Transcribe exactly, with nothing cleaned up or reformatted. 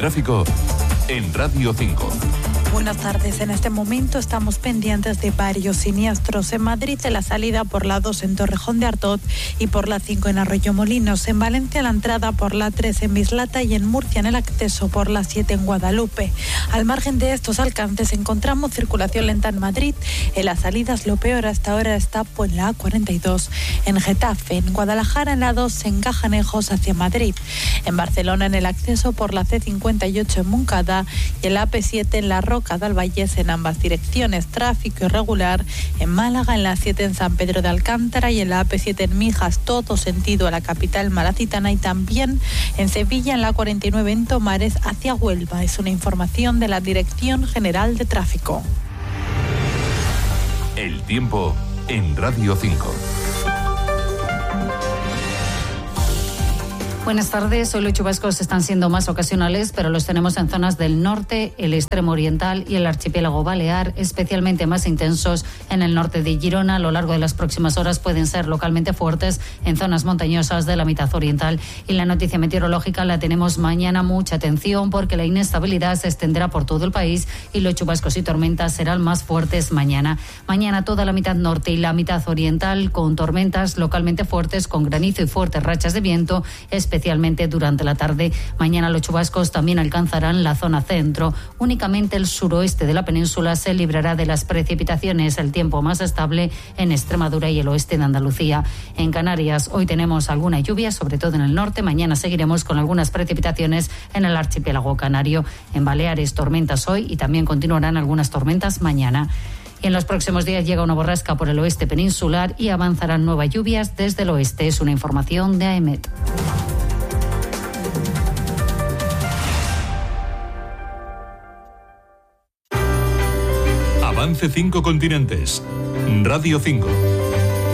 tráfico en Radio cinco. Buenas tardes. En este momento estamos pendientes de varios siniestros. En Madrid, en la salida por la dos en Torrejón de Ardoz y por la cinco en Arroyomolinos. En Valencia, la entrada por la tres en Mislata y en Murcia, en el acceso por la siete en Guadalupe. Al margen de estos alcances, encontramos circulación lenta en Madrid. En las salidas, lo peor hasta ahora está por la A cuarenta y dos. En Getafe, en Guadalajara, en la dos en Cajanejos hacia Madrid. En Barcelona, en el acceso por la C cincuenta y ocho en Moncada y en la A P siete en La Roca de Albayés en ambas direcciones. Tráfico irregular en Málaga, en la siete en San Pedro de Alcántara y en la A P siete en Mijas, todo sentido a la capital malacitana, y también en Sevilla, en la cuarenta y nueve en Tomares hacia Huelva. Es una información de la Dirección General de Tráfico. El tiempo en Radio cinco. Buenas tardes. Hoy los chubascos están siendo más ocasionales, pero los tenemos en zonas del norte, el extremo oriental y el archipiélago balear, especialmente más intensos en el norte de Girona. A lo largo de las próximas horas pueden ser localmente fuertes en zonas montañosas de la mitad oriental. Y la noticia meteorológica la tenemos mañana. Mucha atención, porque la inestabilidad se extenderá por todo el país y los chubascos y tormentas serán más fuertes mañana. Mañana toda la mitad norte y la mitad oriental con tormentas localmente fuertes, con granizo y fuertes rachas de viento, especialmente durante la tarde. Mañana los chubascos también alcanzarán la zona centro. Únicamente el suroeste de la península se librará de las precipitaciones. El tiempo más estable en Extremadura y el oeste de Andalucía. En Canarias hoy tenemos alguna lluvia, sobre todo en el norte. Mañana seguiremos con algunas precipitaciones en el archipiélago canario. En Baleares, tormentas hoy y también continuarán algunas tormentas mañana. Y en los próximos días llega una borrasca por el oeste peninsular y avanzarán nuevas lluvias desde el oeste. Es una información de AEMET. Avance cinco continentes. Radio cinco.